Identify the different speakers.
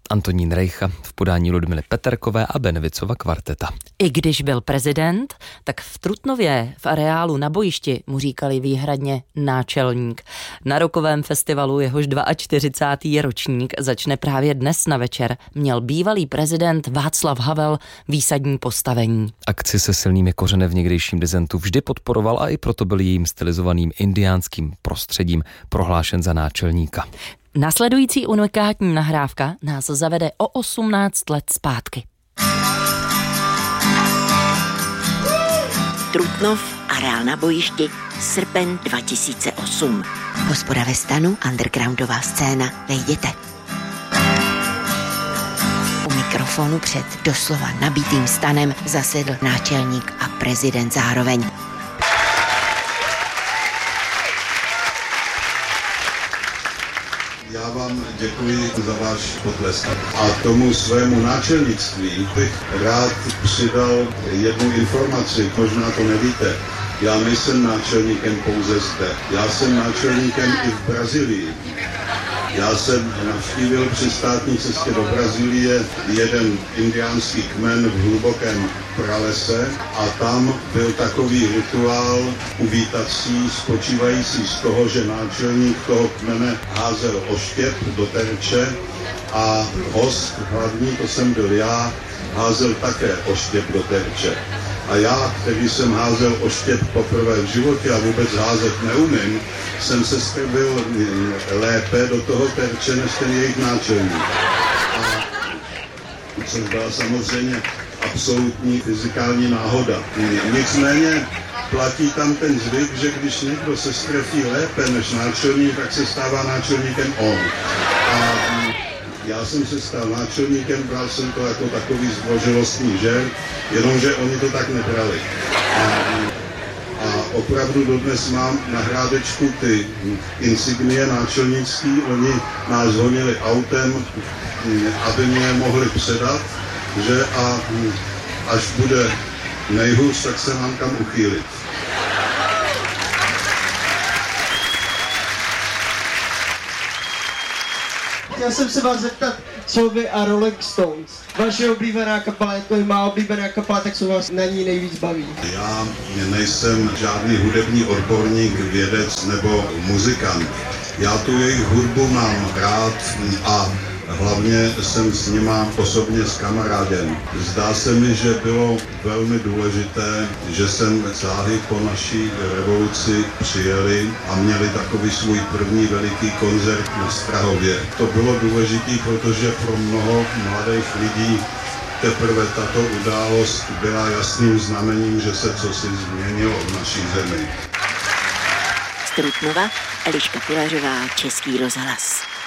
Speaker 1: Antonín Rejcha v podání Ludmily Peterkové a Benevicova kvarteta.
Speaker 2: I když byl prezident, tak v Trutnově v areálu na bojišti mu říkali výhradně náčelník. Na rokovém festivalu, jehož 42. ročník začne právě dnes na večer, měl bývalý prezident Václav Havel výsadní postavení.
Speaker 1: Akci se silnými kořeny v někdejším dizentu vždy podporoval a i proto byl jejím stylizovaným indiánským prostředím prohlášen za náčelníka.
Speaker 2: Následující unikátní nahrávka nás zavede o 18 let zpátky.
Speaker 3: Trutnov, areál na bojišti, srpen 2008. Hospoda ve stanu, undergroundová scéna, vejděte. U mikrofonu před doslova nabitým stanem zasedl náčelník a prezident zároveň.
Speaker 4: Já vám děkuji za váš potlesk. A tomu svému náčelnictví bych rád přidal jednu informaci, možná to nevíte. Já nejsem náčelníkem pouze zde, já jsem náčelníkem i v Brazílii. Já jsem navštívil při státní cestě do Brazílie jeden indiánský kmen v hlubokém pralese a tam byl takový rituál uvítací, spočívající z toho, že náčelník toho kmene házel oštěp do terče a host hlavní, to jsem byl já, házel také oštěp do terče. A já, který jsem házel oštěp poprvé v životě a vůbec házet neumím, jsem se strbil lépe do toho terče, než ten jejich náčelník. A což byla samozřejmě absolutní fyzikální náhoda. Nicméně platí tam ten zvyk, že když někdo se strefí lépe než náčelník, tak se stává náčelníkem on. A já jsem se stal náčelníkem, bral jsem to jako takový zdvořilostní žert, jenomže oni to tak nebrali. A opravdu dodnes mám na hrádečku ty insignie náčelnický, oni nás honili autem, aby mě je mohli předat, že a až bude nejhůř, tak se mám kam uchýlit.
Speaker 5: Chtěl jsem se vás zeptat, jsou vy a Rolling Stones. Vaše oblíbená kapela, jako je má oblíbená kapela, tak jsou vás na ní nejvíc baví.
Speaker 4: Já nejsem žádný hudební odborník, vědec nebo muzikant. Já tu jejich hudbu mám rád a hlavně jsem s nima osobně s kamarádem. Zdá se mi, že bylo velmi důležité, že jsem záhy po naší revoluci přijeli a měli takový svůj první veliký koncert na Strahově. To bylo důležité, protože pro mnoho mladých lidí teprve tato událost byla jasným znamením, že se cosi změnilo v naší zemi.
Speaker 3: Z Trutnova Eliška Pilařová, Český rozhlas.